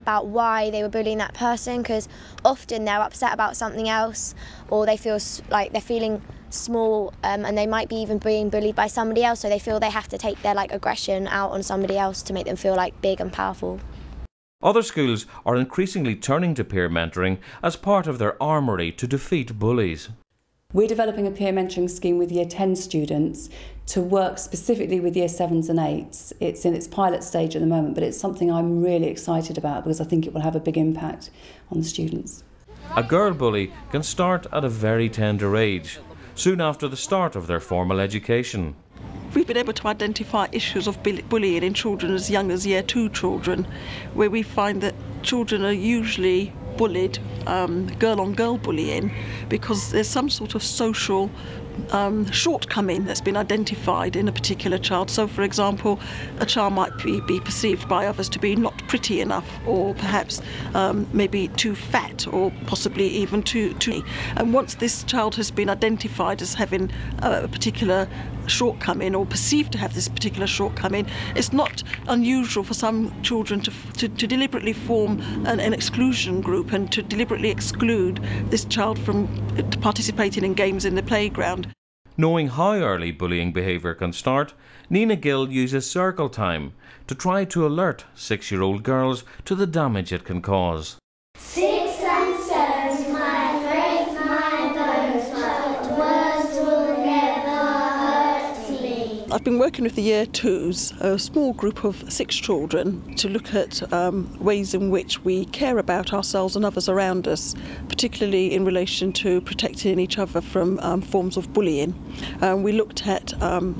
about why they were bullying that person, because often they're upset about something else, or they feel like they're feeling small, and they might be even being bullied by somebody else, so they feel they have to take their aggression out on somebody else to make them feel big and powerful. Other schools are increasingly turning to peer mentoring as part of their armoury to defeat bullies. We're developing a peer mentoring scheme with Year 10 students to work specifically with Year 7s and 8s. It's in its pilot stage at the moment, but it's something I'm really excited about because I think it will have a big impact on the students. A girl bully can start at a very tender age, soon after the start of their formal education. We've been able to identify issues of bullying in children as young as Year 2 children, where we find that children are usually bullied, girl-on-girl bullying, because there's some sort of social shortcoming that's been identified in a particular child. So, for example, a child might be perceived by others to be not pretty enough, or perhaps maybe too fat, or possibly even too. And once this child has been identified as having a particular shortcoming, or perceived to have this particular shortcoming, it's not unusual for some children to deliberately form an exclusion group and to deliberately exclude this child from participating in games in the playground. Knowing how early bullying behaviour can start, Nina Gill uses circle time to try to alert 6-year-old girls to the damage it can cause. 6 and 7 might break my bones, but words will never hurt me. I've been working with the Year 2s, a small group of 6 children, to look at ways in which we care about ourselves and others around us, particularly in relation to protecting each other from forms of bullying. We looked at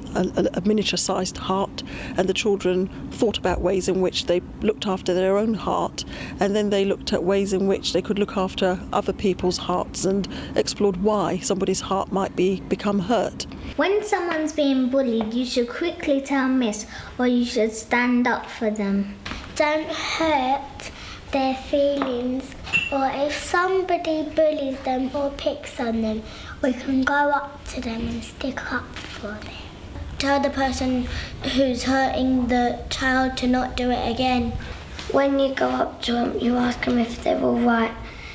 a miniature-sized heart, and the children thought about ways in which they looked after their own heart, and then they looked at ways in which they could look after other people's hearts and explored why somebody's heart might become hurt. When someone's being bullied, you should quickly tell Miss, or you should stand up for them. Don't hurt their feelings, or if somebody bullies them or picks on them, we can go up to them and stick up for them. Tell the person who's hurting the child to not do it again. When you go up to them, you ask them if they're all right,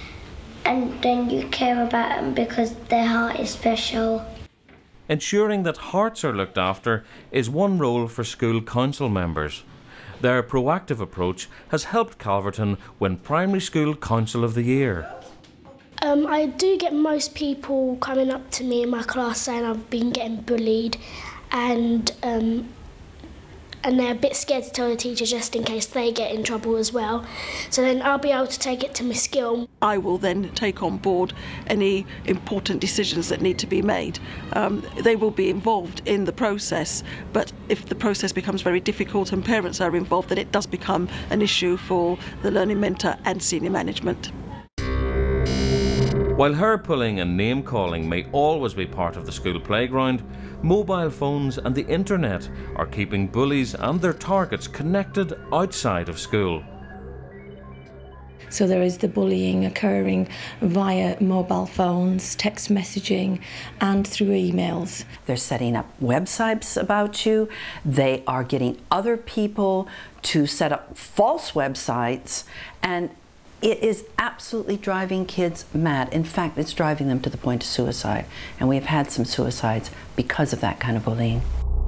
and then you care about them because their heart is special. Ensuring that hearts are looked after is one role for school council members. Their proactive approach has helped Calverton win Primary School Council of the Year. I do get most people coming up to me in my class saying I've been getting bullied, and they're a bit scared to tell the teacher just in case they get in trouble as well. So then I'll be able to take it to Miss Gill. I will then take on board any important decisions that need to be made. They will be involved in the process, but if the process becomes very difficult and parents are involved, then it does become an issue for the learning mentor and senior management. While hair pulling and name calling may always be part of the school playground, mobile phones and the internet are keeping bullies and their targets connected outside of school. So there is the bullying occurring via mobile phones, text messaging, and through emails. They're setting up websites about you. They are getting other people to set up false websites, and it is absolutely driving kids mad. In fact, it's driving them to the point of suicide. And we've had some suicides because of that kind of bullying.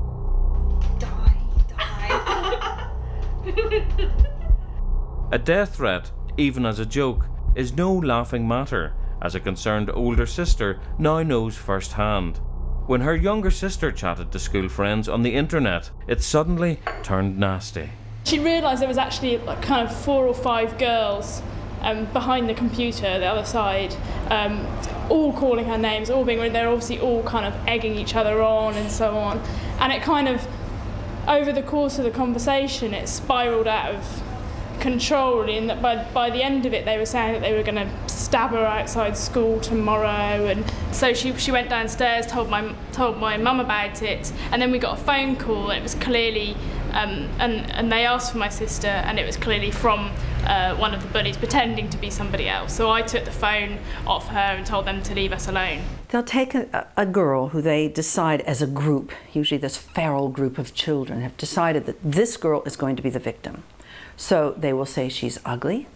A death threat, even as a joke, is no laughing matter, as a concerned older sister now knows firsthand. When her younger sister chatted to school friends on the internet, it suddenly turned nasty. She realised there was actually kind of 4 or 5 girls behind the computer, the other side, all calling her names, all being, they're obviously all kind of egging each other on and so on. And it kind of, over the course of the conversation, it spiralled out of control, really, and that by the end of it they were saying that they were going to stab her outside school tomorrow. And so she went downstairs, told my mum about it, and then we got a phone call, and it was clearly and they asked for my sister, and it was clearly from one of the bullies pretending to be somebody else. So I took the phone off her and told them to leave us alone. They'll take a girl who they decide as a group, usually this feral group of children, have decided that this girl is going to be the victim. So they will say she's ugly,